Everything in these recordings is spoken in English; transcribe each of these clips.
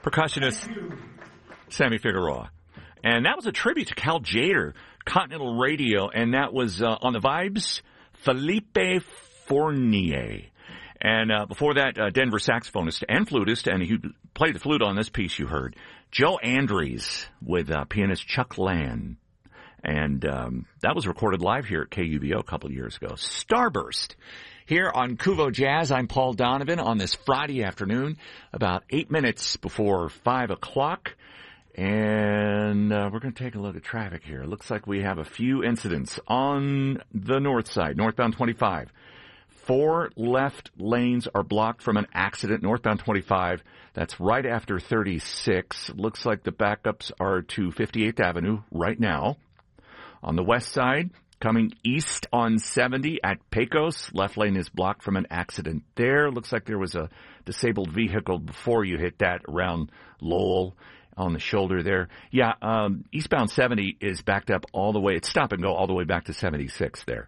percussionist Sammy Figueroa. And that was a tribute to Cal Tjader, Continental Radio, and that was on the Vibes, Felipe Fournier. And before that, Denver saxophonist and flutist, and he played the flute on this piece you heard, Joe Andries with pianist Chuck Land. And that was recorded live here at KUVO a couple of years ago. Starburst. Here on KUVO Jazz, I'm Paul Donovan on this Friday afternoon, about 8 minutes before 5 o'clock. And we're going to take a look at traffic here. It looks like we have a few incidents on the north side, northbound 25. 4 left lanes are blocked from an accident, northbound 25. That's right after 36. Looks like the backups are to 58th Avenue right now. On the west side, coming east on 70 at Pecos, left lane is blocked from an accident there. Looks like there was a disabled vehicle before you hit that around Lowell. On the shoulder there. Yeah, eastbound 70 is backed up all the way. It's stop and go all the way back to 76 there.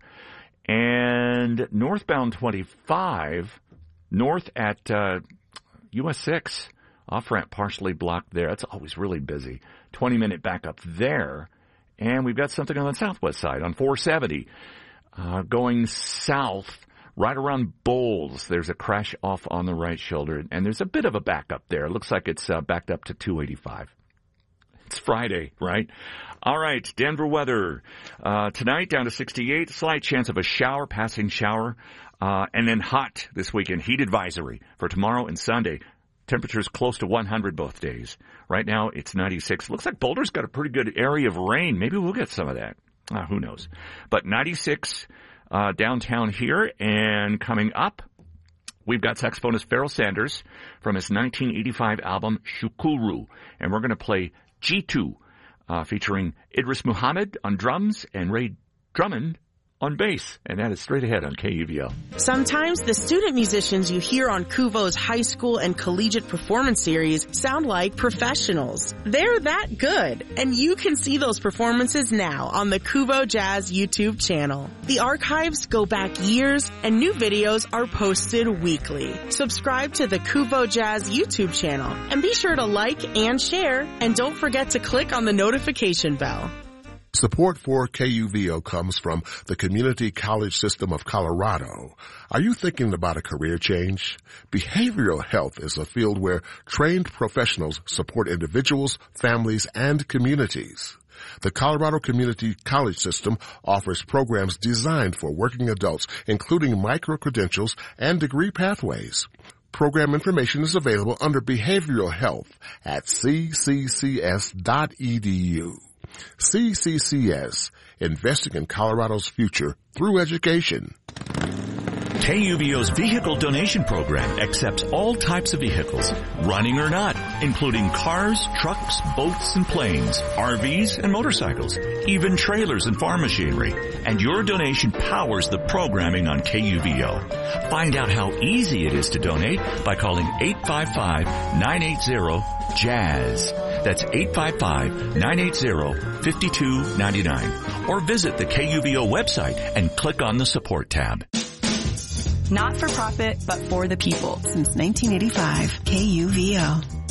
And northbound 25, north at US 6, off-ramp partially blocked there. That's always really busy. 20-minute backup there. And we've got something on the southwest side on 470. Going south, right around Bowles, there's a crash off on the right shoulder, and there's a bit of a backup there. It looks like it's backed up to 285. It's Friday, right? All right, Denver weather. Tonight down to 68, slight chance of a shower, passing shower, and then hot this weekend. Heat advisory for tomorrow and Sunday. Temperatures close to 100 both days. Right now it's 96. Looks like Boulder's got a pretty good area of rain. Maybe we'll get some of that. Who knows? But 96 downtown here, and coming up, we've got saxophonist Pharoah Sanders from his 1985 album Shukuru, and we're going to play G2, featuring Idris Muhammad on drums and Ray Drummond on bass, and that is straight ahead on KUVO. Sometimes the student musicians you hear on KUVO's high school and collegiate performance series sound like professionals. They're that good, and you can see those performances now on the KUVO Jazz YouTube channel. The archives go back years, and new videos are posted weekly. Subscribe to the KUVO Jazz YouTube channel, and be sure to like and share, and don't forget to click on the notification bell. Support for KUVO comes from the Community College System of Colorado. Are you thinking about a career change? Behavioral health is a field where trained professionals support individuals, families, and communities. The Colorado Community College System offers programs designed for working adults, including micro-credentials and degree pathways. Program information is available under Behavioral Health at cccs.edu. CCCS, investing in Colorado's future through education. KUVO's vehicle donation program accepts all types of vehicles, running or not, including cars, trucks, boats, and planes, RVs, and motorcycles, even trailers and farm machinery. And your donation powers the programming on KUVO. Find out how easy it is to donate by calling 855-980-JAZZ. That's 855-980-5299. Or visit the KUVO website and click on the support tab. Not for profit, but for the people. Since 1985, KUVO.